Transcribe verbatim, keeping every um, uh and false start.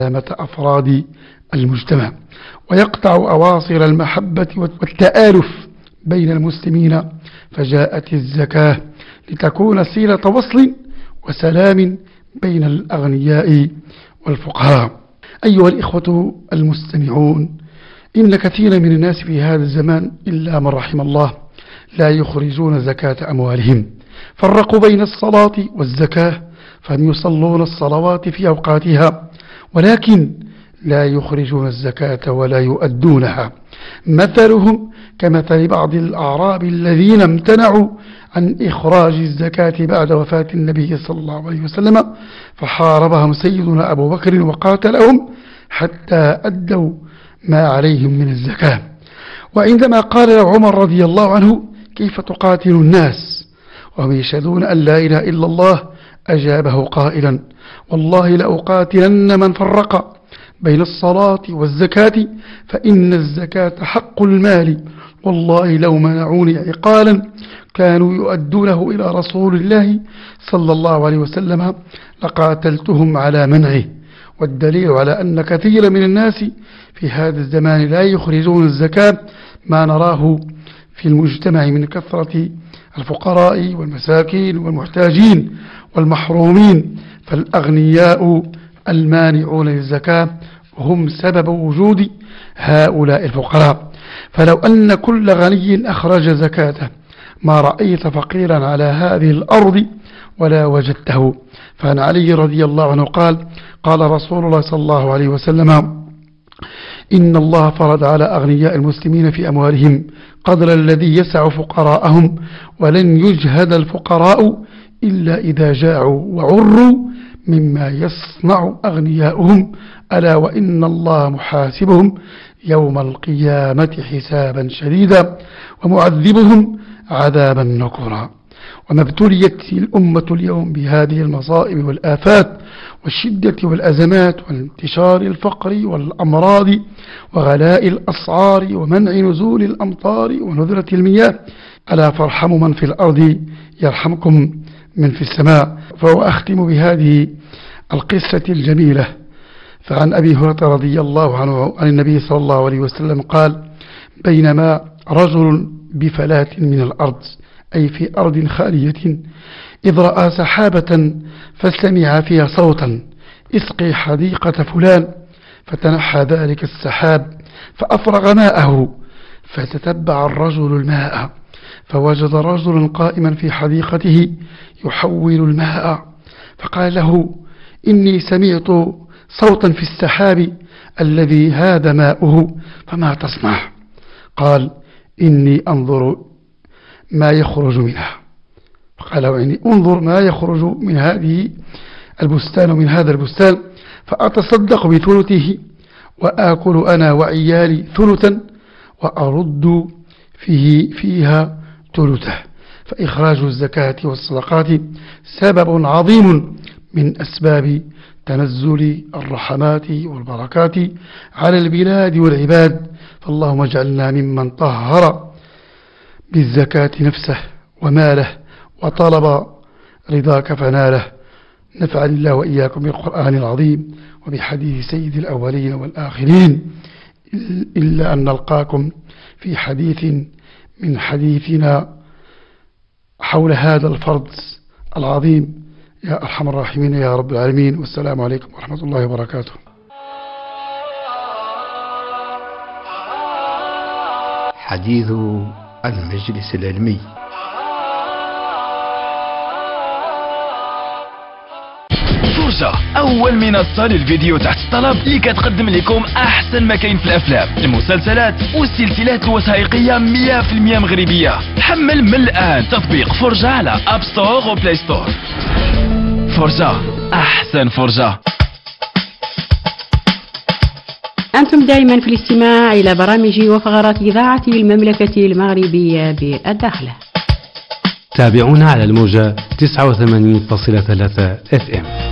أفراد المجتمع، ويقطع أواصر المحبة والتآلف بين المسلمين. فجاءت الزكاة لتكون سيلة وصل وسلام بين الأغنياء والفقراء. أيها الإخوة المستمعون، إن كثيرا من الناس في هذا الزمان إلا من رحم الله لا يخرجون زكاة أموالهم. فرقوا بين الصلاة والزكاة، فهم يصلون الصلوات في أوقاتها ولكن لا يخرجون الزكاة ولا يؤدونها. مثلهم كمثل بعض الأعراب الذين امتنعوا عن إخراج الزكاة بعد وفاة النبي صلى الله عليه وسلم، فحاربهم سيدنا أبو بكر وقاتلهم حتى أدوا ما عليهم من الزكاة. وعندما قال له عمر رضي الله عنه: كيف تقاتل الناس وهم يشهدون أن لا إله إلا الله؟ أجابه قائلا: والله لأقاتلن من فرق بين الصلاة والزكاة، فإن الزكاة حق المال، والله لو منعوني عقالا كانوا يؤدونه إلى رسول الله صلى الله عليه وسلم لقاتلتهم على منعه. والدليل على أن كثير من الناس في هذا الزمان لا يخرجون الزكاة ما نراه في المجتمع من كثرة الفقراء والمساكين والمحتاجين والمحرومين. فالأغنياء المانعون للزكاة هم سبب وجود هؤلاء الفقراء. فلو أن كل غني أخرج زكاته ما رأيت فقيرا على هذه الأرض ولا وجدته. فعن علي رضي الله عنه قال: قال رسول الله صلى الله عليه وسلم: إن الله فرض على أغنياء المسلمين في أموالهم قدر الذي يسع فقراءهم، ولن يجهد الفقراء إلا إذا جاعوا وعروا مما يصنع أغنياؤهم، ألا وإن الله محاسبهم يوم القيامة حسابا شديدا ومعذبهم عذابا نكرا. وما ابتليت الأمة اليوم بهذه المصائب والآفات والشدة والأزمات وانتشار الفقر والأمراض وغلاء الأسعار ومنع نزول الأمطار ونذرة المياه، ألا فارحموا من في الأرض يرحمكم من في السماء. فأختم بهذه القصة الجميلة. فعن أبي هريرة رضي الله عنه عن النبي صلى الله عليه وسلم قال: بينما رجل بفلاة من الأرض، أي في أرض خالية، إذ رأى سحابة فسمع فيها صوتا: اسقي حديقة فلان. فتنحى ذلك السحاب فأفرغ ماءه، فتتبع الرجل الماء فوجد رجلا قائما في حديقته يحول الماء، فقال له: إني سمعت صوتا في السحاب الذي هذا ماؤه، فما تصنع؟ قال: إني أنظر ما يخرج منها. فقال: يعني انظر ما يخرج من هذه البستان ومن هذا البستان، فأتصدق بثلثه وآكل أنا وعيالي ثلثا وأرد فيه فيها ثلثه. فإخراج الزكاة والصدقات سبب عظيم من أسباب تنزل الرحمات والبركات على البلاد والعباد. فاللهم اجعلنا ممن طهر بالزكاة نفسه وماله وطلب رضاك فناله. نفعني الله وإياكم بالقرآن العظيم وبحديث سيد الأولين والآخرين، إلا أن نلقاكم في حديث من حديثنا حول هذا الفرض العظيم يا أرحم الراحمين يا رب العالمين. والسلام عليكم ورحمة الله وبركاته. حديث المجلس العلمي. فرجة، أول منصة للفيديو تحت الطلب اللي كتقدم لكم أحسن ما كاين في الأفلام، المسلسلات والسلسلات الوثائقية مية في المية مغربية. حمل من الآن تطبيق فرجة على أب ستور وبلاي ستور. فرجة، أحسن فرجة. أنتم دائما في الاستماع إلى برامج وفقرات إذاعة المملكة المغربية بالداخلة. تابعونا على الموجة تسعة وثمانين فاصلة ثلاثة اف ام.